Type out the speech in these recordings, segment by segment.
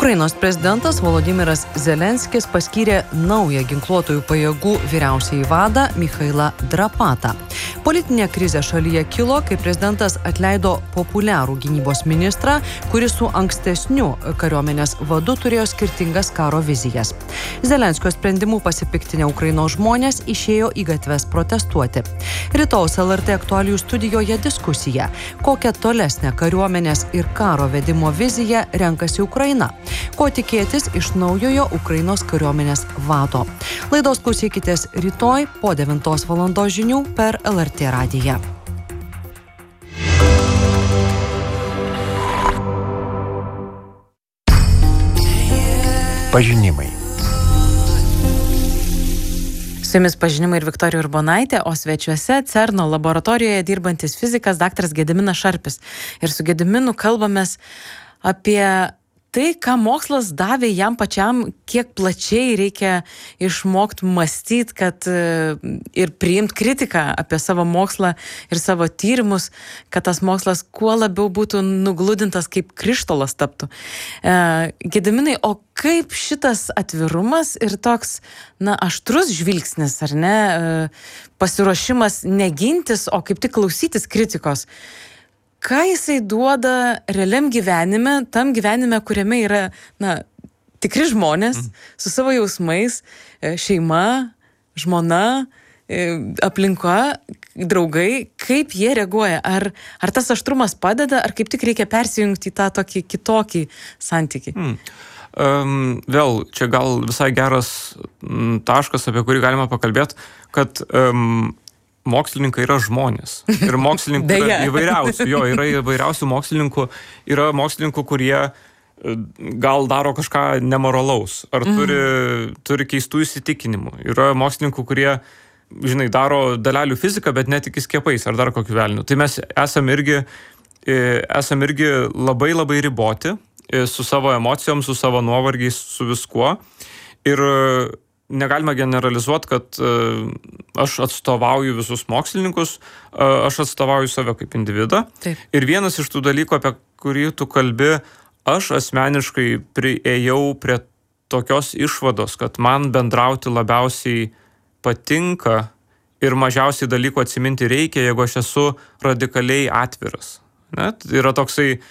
Ukrainos prezidentas Volodymyras Zelenskis paskyrė naują ginkluotųjų pajėgų vyriausiąjį vadą Mikhailą Drapatą. Politinė krizė šalyje kilo, kai prezidentas atleido populiarų gynybos ministrą, kuris su ankstesniu kariuomenės vadu turėjo skirtingas karo vizijas. Zelenskio sprendimu pasipiktinę Ukrainos žmonės išėjo į gatves protestuoti. Rytojaus LRT aktualijų studijoje diskusija, kokią tolesnę kariuomenės ir karo vedimo viziją renkasi Ukraina. Ko tikėtis iš naujojo Ukrainos kariuomenės vado. Laidos klausykitės rytoj po 9 valandos žinių per LRT radiją. Pažinimai. Su jumis pažinimai ir Viktorija Urbonaitė, o svečiuose CERNO laboratorijoje dirbantis fizikas daktaras Gediminas Šarpis. Ir su Gediminu kalbamės apie tai, ką mokslas davė jam pačiam, kiek plačiai reikia išmokti mąstyti, kad ir priimti kritiką apie savo mokslą ir savo tyrimus, kad tas mokslas kuo labiau būtų nugludintas, kaip krištolas taptų. Gediminai, o kaip šitas atvirumas ir toks, aštrus žvilgsnis, ar ne, pasiruošimas negintis, o kaip tik klausytis kritikos, ką jisai duoda realiam gyvenime, tam gyvenime, kuriame yra, tikri žmonės su savo jausmais, šeima, žmona, aplinka, draugai, kaip jie reaguoja? Ar tas aštrumas padeda, ar kaip tik reikia persijungti į tą tokį kitokį santykį? Vėl, čia gal visai geras taškas, apie kurį galima pakalbėti, kad mokslininkai yra žmonės. Ir mokslininkų yra įvairiausių. Yra įvairiausių mokslininkų. Yra mokslininkų, kurie gal daro kažką nemoralaus. Ar turi keistų įsitikinimų. Yra mokslininkų, kurie, daro dalelių fiziką, bet netiki skiepais ar dar kokiu velniu. Tai mes esam irgi labai labai riboti su savo emocijom, su savo nuovargiais, su viskuo. Ir negalime generalizuoti, kad aš atstovauju visus mokslininkus, aš atstovauju save kaip individą. Taip. Ir vienas iš tų dalykų, apie kurį tu kalbi, aš asmeniškai priėjau prie tokios išvados, kad man bendrauti labiausiai patinka ir mažiausiai dalykų atsiminti reikia, jeigu aš esu radikaliai atviras. Yra toksai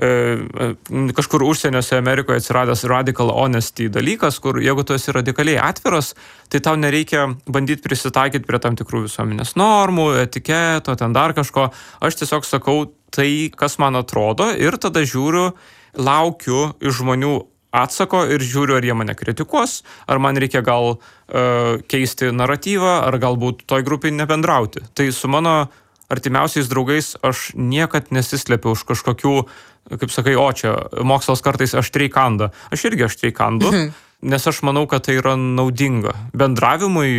kažkur užsieniuose Amerikoje atsiradęs radical honesty dalykas, kur jeigu tu esi radikaliai atviras, tai tau nereikia bandyti prisitaikyti prie tam tikrų visuomenės normų, etiketo, ten dar kažko. Aš tiesiog sakau tai, kas man atrodo, ir tada žiūriu, laukiu iš žmonių atsako ir žiūriu, ar jie mane kritikuos, ar man reikia gal keisti naratyvą, ar galbūt toj grupiai nebendrauti. Tai su mano artimiausiais draugais aš niekad nesislepiu už kažkokių, kaip sakai, čia mokslas kartais aštriai kanda. Aš irgi aštriai kandu, nes aš manau, kad tai yra naudinga. Bendravimui,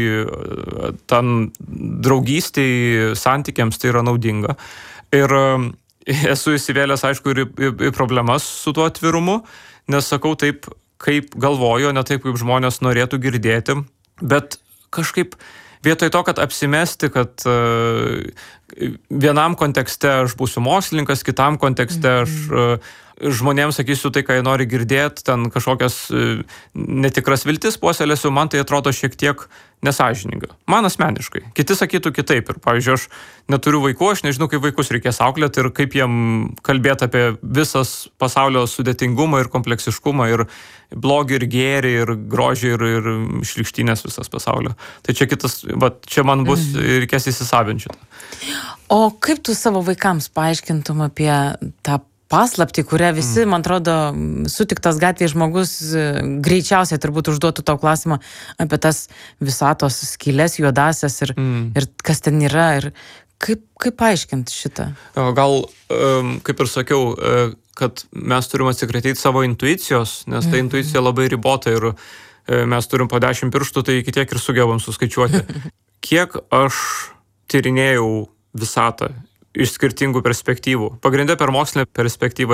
tam draugystiai, santykiams tai yra naudinga. Ir esu įsivėlęs, aišku, ir į problemas su tuo atvirumu, nes sakau taip, kaip galvoju, ne taip, kaip žmonės norėtų girdėti, bet kažkaip vietoj to, kad apsimesti, kad vienam kontekste aš būsiu mokslininkas, kitam kontekste aš žmonėms sakysiu tai, ką jie nori girdėti, ten kažkokias netikras viltis puoselėsiu, man tai atrodo šiek tiek nesąžininga. Man asmeniškai. Kiti sakytų kitaip. Ir, pavyzdžiui, aš neturiu vaikų, aš nežinau, kaip vaikus reikės auklėti ir kaip jiem kalbėti apie visas pasaulio sudėtingumą ir kompleksiškumą ir blogį ir gėrį ir grožį ir šlykštynės visas pasaulio. Tai čia kitas, čia man bus reikės įsisavinti šitą. O kaip tu savo vaikams paaiškintum apie tą paslaptį, kurią visi, man atrodo, sutiktas gatvėje žmogus greičiausiai turbūt užduotų tau klausimą apie tas visatos skylės juodasias ir kas ten yra ir kaip paaiškinti šitą? Gal, kaip ir sakiau, kad mes turim atsikratyti savo intuicijos, nes ta intuicija labai ribota ir mes turim po 10 pirštų, tai iki tiek ir sugebam suskaičiuoti. Kiek aš tyrinėjau visatą iš skirtingų perspektyvų. Pagrinde per mokslinę perspektyvą